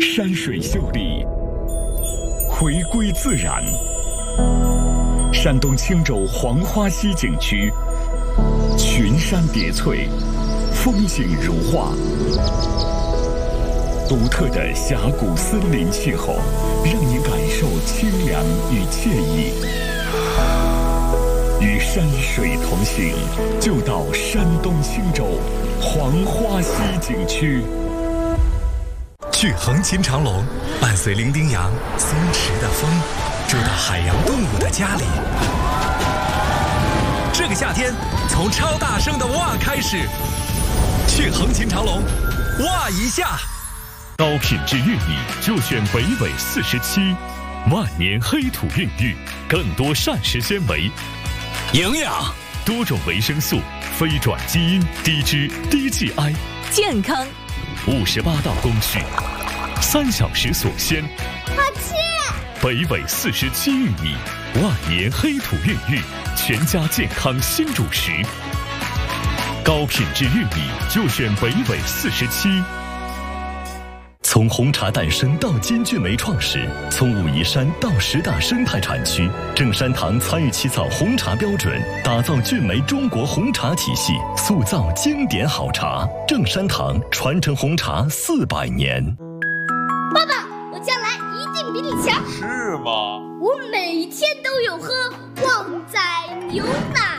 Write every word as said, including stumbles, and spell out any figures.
山水秀丽，回归自然。山东青州黄花溪景区，群山叠翠，风景如画。独特的峡谷森林气候，让您感受清凉与惬意。与山水同行，就到山东青州黄花溪景区。 去横琴长隆，伴随伶仃羊、松弛的风，住到海洋动物的家里。这个夏天，从超大声的哇开始，去横琴长隆，哇一下！ 高品质玉米就选北纬四十七，万年黑土孕育，更多膳食纤维、 营养、 多种维生素、非转基因、低脂、低 G I， 健康。 五十八道工序，三小时锁鲜。 好吃！ 北纬四十七玉米，万年黑土孕育，全家健康新主食。高品质玉米就选北纬四十七。从红茶诞生到金骏眉创始，从武夷山到十大生态产区，正山堂参与起草红茶标准，打造骏眉中国红茶体系，塑造经典好茶。正山堂传承红茶四百年。 爸爸，我将来一定比你强。 是吗？ 我每天都有喝旺仔牛奶。